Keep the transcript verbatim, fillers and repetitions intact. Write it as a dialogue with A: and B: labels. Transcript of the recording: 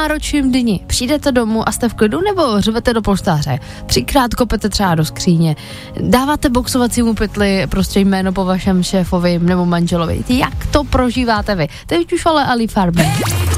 A: náročném dni přijdete domů a jste v klidu, nebo řvete do polštáře, třikrát kopete třeba do skříně, dáváte boxovacímu pytli prostě jméno po vašem šéfovi nebo manželovi. Jak to prožíváte vy? Teď už ale Ali Farben.